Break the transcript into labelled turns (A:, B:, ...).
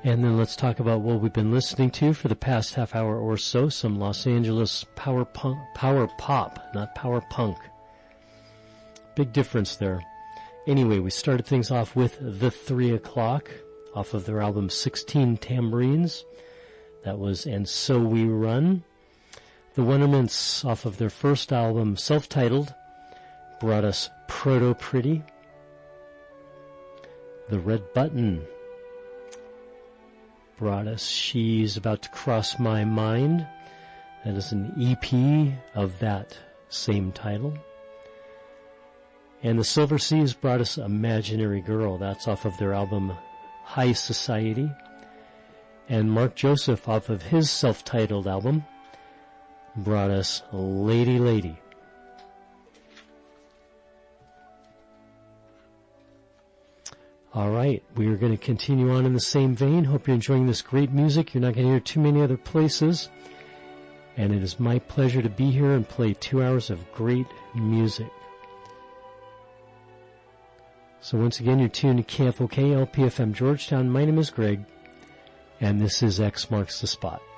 A: And then let's talk about what we've been listening to for the past half hour or so. Some Los Angeles power pop, not power punk. Big difference there. Anyway, we started things off with The 3 O'Clock off of their album 16 Tambourines. That was And So We Run. The Wondermints off of their first album, self-titled, brought us Proto Pretty. The Red Button brought us She's About to Cross My Mind. That is an EP of that same title. And the Silver Seas brought us Imaginary Girl. That's off of their album High Society. And Mark Joseph, off of his self-titled album, brought us Lady Lady. All right, we are going to continue on in the same vein. Hope you're enjoying this great music. You're not going to hear too many other places. And it is my pleasure to be here and play 2 hours of great music. So once again, you're tuned to KFOK LPFM Georgetown. My name is Greg, and this is X Marks the Spot.